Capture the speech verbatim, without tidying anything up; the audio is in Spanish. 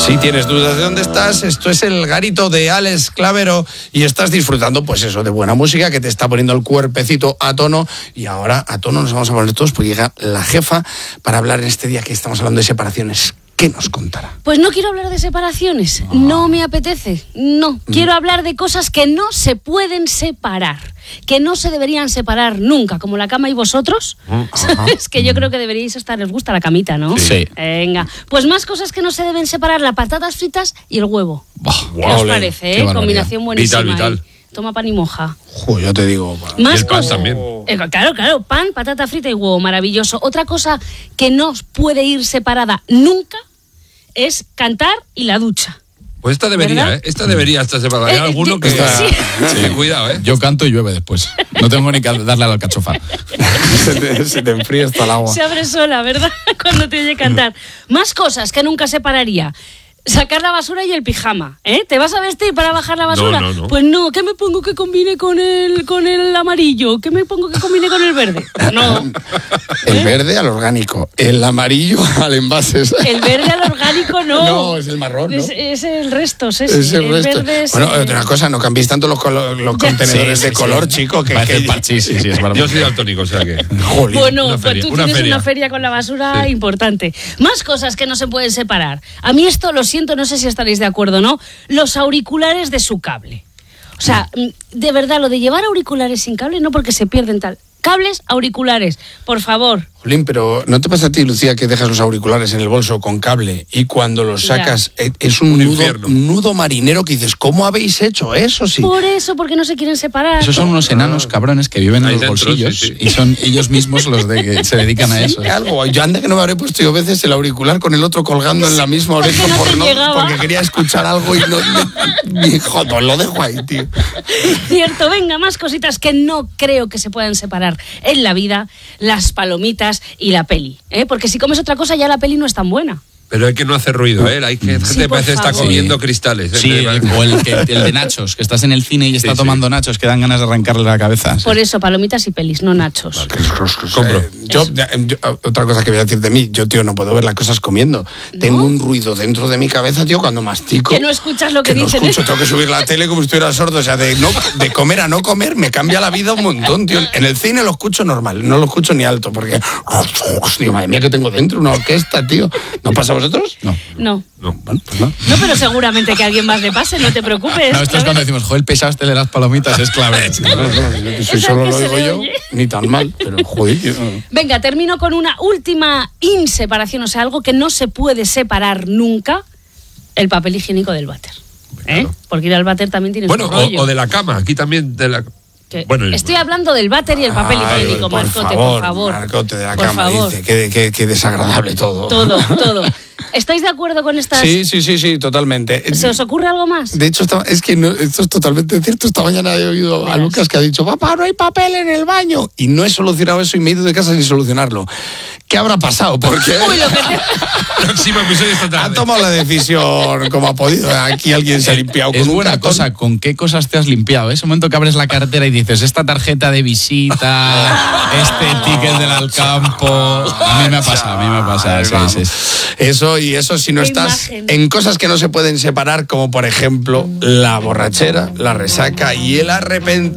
Si tienes dudas de dónde estás, esto es el Garito de Alex Clavero y estás disfrutando, pues eso, de buena música que te está poniendo el cuerpecito a tono. Y ahora a tono nos vamos a poner todos porque llega la jefa para hablar en este día que estamos hablando de separaciones. ¿Qué nos contará? Pues no quiero hablar de separaciones, oh. no me apetece, no. Mm. Quiero hablar de cosas que no se pueden separar, que no se deberían separar nunca, como la cama y vosotros. Mm. ¿Sabes? Que yo creo que deberíais estar, les gusta la camita, ¿no? Sí. Venga, pues más cosas que no se deben separar, las patatas fritas y el huevo. Bah, ¿Qué wow, os parece? Eh? Combinación buenísima. Vital, vital. Toma pan y moja. Jo, yo te digo. Más y el pan cosas, también. Eh, claro, claro, pan, patata frita y huevo, maravilloso. Otra cosa que no puede ir separada nunca es cantar y la ducha. Pues esta debería, ¿verdad? ¿eh? Esta debería estar separada. Hay eh, alguno eh, que... Está... Sí. Sí, cuidado, ¿eh? Yo canto y llueve después. No tengo ni que darle al alcachofa. se, te, se te enfría hasta el agua. Se abre sola, ¿verdad? Cuando te oye cantar. Más cosas que nunca separaría. Sacar la basura y el pijama, ¿eh? ¿Te vas a vestir para bajar la basura? No, no, no. Pues no, ¿qué me pongo que combine con el, con el amarillo? ¿Qué me pongo que combine con el verde? No. El ¿Eh? verde al orgánico, el amarillo al envase. El verde al orgánico no. No, es el marrón, ¿no? Es, es el resto, es, es el, el resto. Verde es bueno, el... otra cosa, no cambiéis tanto los, colo- los contenedores sí, de sí, color, sí. chico. Que, que... parchís, sí, sí, es Yo soy daltónico, o sea que... Jolín. Bueno, una pues feria, tú una tienes feria. una feria con la basura sí. importante. Más cosas que no se pueden separar. A mí esto, lo siento, no sé si estaréis de acuerdo, ¿no? Los auriculares de su cable. O sea, de verdad, lo de llevar auriculares sin cable, no porque se pierden tal. Cables, auriculares, por favor. Jolín, pero ¿no te pasa a ti, Lucía, que dejas los auriculares en el bolso con cable y cuando los sacas ya. es un, un nudo, nudo marinero que dices, ¿cómo habéis hecho eso? Sí. Por eso, porque no se quieren separar. Esos son unos enanos cabrones que viven en los dentro, bolsillos sí, sí. y son ellos mismos los de que se dedican a eso. Sí, algo. Yo anda que no me habré puesto yo veces el auricular con el otro colgando sí, en la misma oreja no por no, porque quería escuchar algo y no, me, me, joder, lo dejo ahí, tío. Cierto, venga, más cositas que no creo que se puedan separar en la vida, las palomitas y la peli, ¿eh? Porque si comes otra cosa ya la peli no es tan buena. Pero hay que no hacer ruido, ¿eh? Hay que, sí, te parece que está comiendo sí. cristales. ¿eh? Sí, el, o el, que, el de nachos, que estás en el cine y está sí, tomando sí. nachos que dan ganas de arrancarle la cabeza. Por sí. eso, palomitas y pelis, no nachos. Vale. Compro. Eh, yo, yo, otra cosa que voy a decir de mí, yo, tío, no puedo ver las cosas comiendo. ¿No? Tengo un ruido dentro de mi cabeza, tío, cuando mastico. Que no escuchas lo que, que dicen. No escucho, tengo que subir la tele como si estuviera sordo. O sea, de, no, de comer a no comer me cambia la vida un montón, tío. En el cine lo escucho normal, no lo escucho ni alto, porque... Digo, madre mía, que tengo dentro una orquesta, tío. ¿No pasa a vosotros? No. No. No, bueno, pues no. No, pero seguramente que a alguien más le pase, no te preocupes. No, esto es cuando decimos, joder, pesado este de las palomitas, es clave. No, no, no, si solo lo digo yo, oye. Ni tan mal, pero joder. No. Venga, termino con una última inseparación, o sea, algo que no se puede separar nunca, el papel higiénico del váter. ¿Eh? Claro. Porque ir al váter también tiene bueno, su rollo. O, o de la cama, aquí también de la... Bueno, estoy hablando del váter y el papel Ay, higiénico, por Marcote, favor, por favor. Marcote de la por cama, favor. dice, qué, qué, qué desagradable todo. Todo, todo. ¿Estáis de acuerdo con estas? Sí, sí, sí, sí, totalmente. ¿Se os ocurre algo más? De hecho, es que no, esto es totalmente cierto. Esta mañana he oído Verás. a Lucas que ha dicho, papá, no hay papel en el baño. Y no he solucionado eso y me he ido de casa sin solucionarlo. ¿Qué habrá pasado? Porque Uy, lo que te... próximo episodio esta tarde. Ha tomado la decisión como ha podido. Aquí alguien se ha limpiado con es un buena cartón. cosa, ¿con qué cosas te has limpiado? Ese momento que abres la cartera y dices, esta tarjeta de visita, este ticket del Alcampo. A mí me ha pasado, a mí me ha pasado. Sí, sí. Eso y eso si no estás imagen. En cosas que no se pueden separar, como por ejemplo la borrachera, la resaca y el arrepentimiento.